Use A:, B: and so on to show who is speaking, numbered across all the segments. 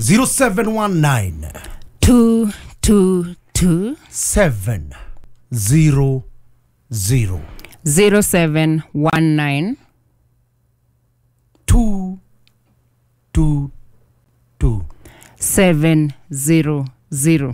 A: 0719
B: 222
A: 700
B: 0719
A: 222
B: 700.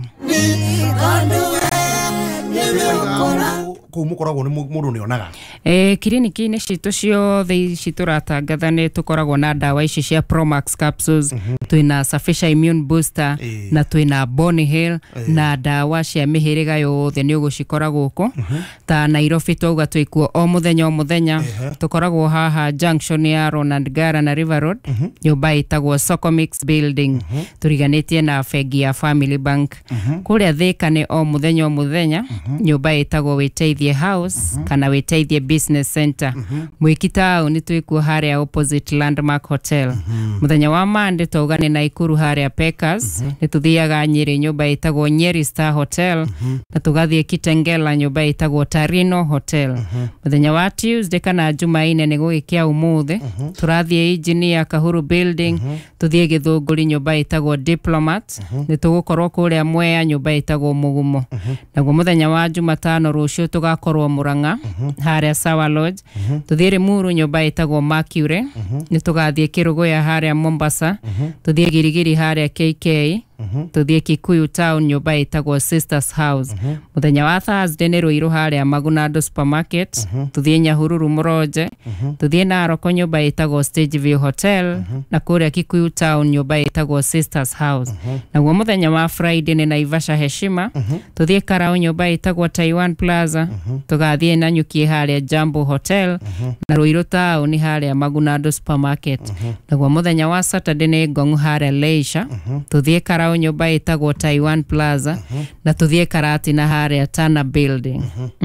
A: Kumukoragwo ni mundu ni onaga
B: kiriniki ni citu ciothe ici turatangatha ni tukoragwo na dawa ici cia Promax capsules, twina Sufficient Immune Booster, na twina Bonny Hill, na dawa cia mihiriga yothe ni ugucikora guku ta Nairobi twauga twikuo o muthenya tukoragwo haha junction ya Ronald Gara na River Road, nyumba itagwo Soko Mix Building, turiganitie na Fegi ya Family Bank. Kuria Thika ni o muthenya nyumba itagwo Witeithie House kana Witeithie Business Center. Mwikitao ni twikuo haria opposite Landmark Hotel. Muthenya wa Monday twaugane na Ikuru haria Pekas, ni tuthiaga Nyeri nyumba itagwo Nyeri Star Hotel, na tugathie Kitengela nyumba itagwo Tarino Hotel. Muthenya wa Tuesday kana Jumaine ni gugikia umuthi turathie Engineer Kahuru Building, tuthie Githunguri nyumba itagwo Diplomat, ni tugukorwo kuria Mwea nyumba itagwo Mugumo. Naguo muthenya wa Jumatano rucio tugakorwo Muranga haria Sawa Lodge, tuthire Muru nyumba itagwo Mercury, ni tugathie Kirugoya haria Mombasa, tuthie Girigiri haria KK, tuthie Kikuyu Town nyumba itagwo Sisters House. Muthenya wa Thursday ni Ruiru haria Magunado Supermarket, tuthie Nyahururu Muroje, tuthie Narok nyumba itagwo Stageview Hotel, na kuria Kikuyu Town nyumba itagwo Sisters House. Naguo muthenya wa Friday ni Naivasha Heshima, tuthie Karau nyumba itagwo Taiwan Plaza, tugathie Nanyuki haria Jambo Hotel, na Ruiru Town ni haria Magunado Supermarket. Naguo muthenya wa Saturday ni Ngong haria Leisha, tuthie Karau nyumba itagwo Taiwan Plaza, na tuthie Karati na haria Tana Building.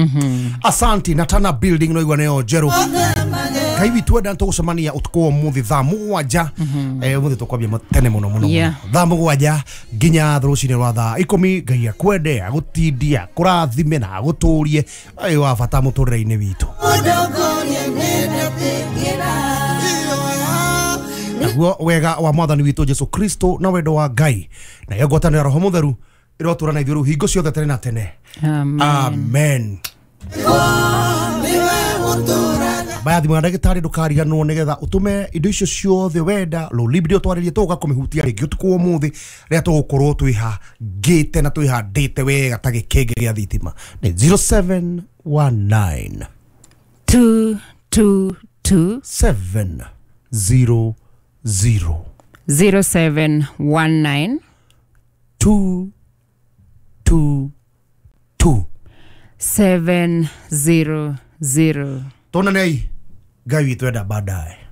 A: Asanti na Tana Building no igwa neo Jeru kaibi twenda tugucemania utuko muthi thaa mugwanja muthi tukwambia tene muno thaa mugwanja nginya rucine rwa thaa 10 ngai akwende agutindia kurathime na aguturie ayo wa bata muturire-ini witu naguo wega wa mwathani witu Jesu Kristo na wendo wa Ngai na yagwatana roho mutheru irotura na ithiru hingo ciothe tene na tene. Amen. Baya thimå na ndagĩtarĩ ndũkariganwo nĩgetha ũtũme indo icio ciothe wenda Lolibidi twaririe tũgoka kũmĩhutia rĩngĩ ũtukũ ũmũthĩ rĩrĩa tũgũkorwo twĩhangĩte na twĩhandĩte wega ta gĩkenge gĩa thitima. Nĩ 0719
B: 222
A: 700
B: 0719
A: 222
B: 700.
A: Tonanei Ngai witu enda baadaye.